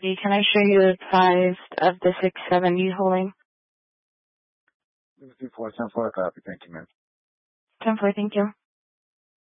Okay, can I show you the size of the 670 holding? 24, 10-4, copy. Thank you, ma'am. 10-4, thank you.